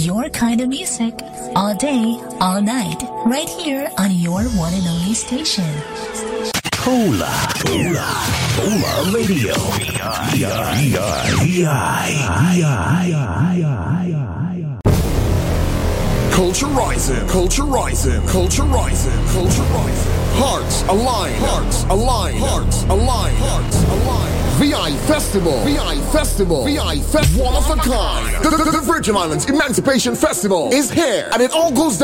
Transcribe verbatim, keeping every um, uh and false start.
your kind of music, all day, all night, right here on your one and only station. Hola, Hola, Hola Radio. V I, V I, V I. Culture rising, culture rising, culture rising, culture rising. Hearts align, hearts align, hearts align, hearts align. V I Festival, V I Festival, V I Festival, one of a kind. The, the, the Virgin Islands Emancipation Festival is here, and it all goes down